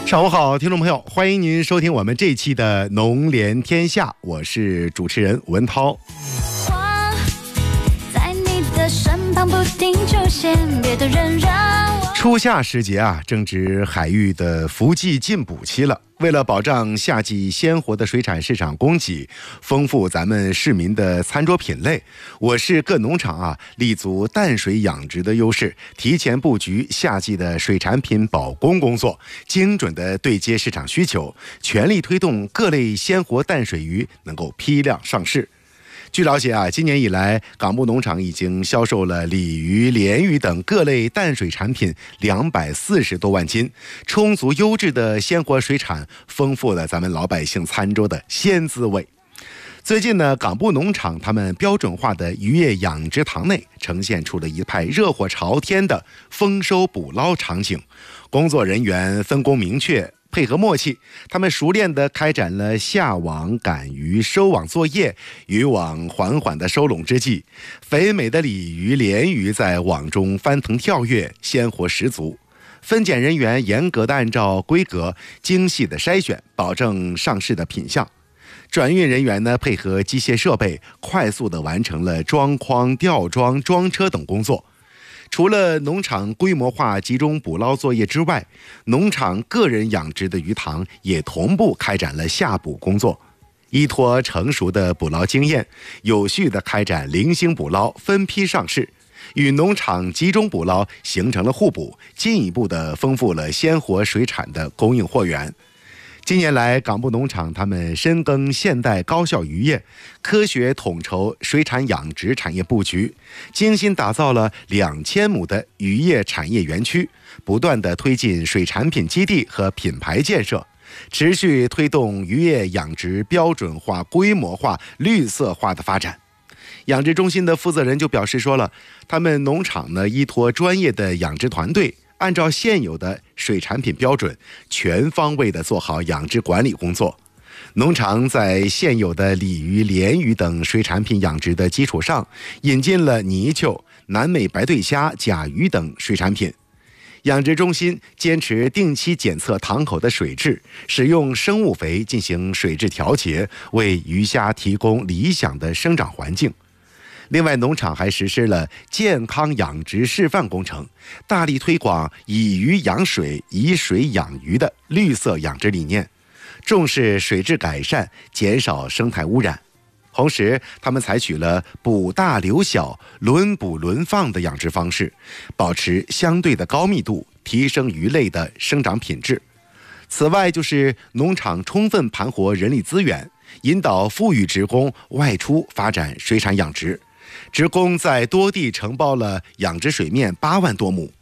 上午好，听众朋友，欢迎您收听我们这期的农联天下，我是主持人文涛。 在你的身旁不停出现，别的人让我。 初夏时节啊，正值海域的伏季进补期了。为了保障夏季鲜活的水产市场供给，丰富咱们市民的餐桌品类，我市各农场立足淡水养殖的优势，提前布局夏季的水产品保供工作，精准地对接市场需求，全力推动各类鲜活淡水鱼能够批量上市。据了解今年以来，港部农场已经销售了鲤鱼、鲢鱼等各类淡水产品240多万斤，充足优质的鲜活水产，丰富了咱们老百姓餐桌的鲜滋味。最近呢，港部农场他们标准化的渔业养殖塘内呈现出了一派热火朝天的丰收捕捞场景，工作人员分工明确，配合默契，他们熟练地开展了下网、赶鱼、收网作业。渔网缓缓地收拢之际，肥美的鲤鱼、鲢鱼在网中翻腾跳跃，鲜活十足。分拣人员严格地按照规格精细地筛选，保证上市的品相。转运人员呢，配合机械设备，快速地完成了装筐、吊装、装车等工作。除了农场规模化集中捕捞作业之外，农场个人养殖的鱼塘也同步开展了下捕工作，依托成熟的捕捞经验，有序地开展零星捕捞，分批上市，与农场集中捕捞形成了互补，进一步地丰富了鲜活水产的供应货源。近年来，港部农场他们深耕现代高效渔业，科学统筹水产养殖产业布局，精心打造了2000亩的渔业产业园区，不断地推进水产品基地和品牌建设，持续推动渔业养殖标准化、规模化、绿色化的发展。养殖中心的负责人就表示说了，他们农场呢依托专业的养殖团队，按照现有的水产品标准，全方位地做好养殖管理工作。农场在现有的鲤鱼、鲢鱼等水产品养殖的基础上，引进了泥鳅、南美白对虾、甲鱼等水产品。养殖中心坚持定期检测塘口的水质，使用生物肥进行水质调节，为鱼虾提供理想的生长环境。另外，农场还实施了健康养殖示范工程，大力推广以鱼养水、以水养鱼的绿色养殖理念，重视水质改善，减少生态污染。同时，他们采取了捕大留小、轮捕轮放的养殖方式，保持相对的高密度，提升鱼类的生长品质。此外，就是农场充分盘活人力资源，引导富裕职工外出发展水产养殖。职工在多地承包了养殖水面8万多亩，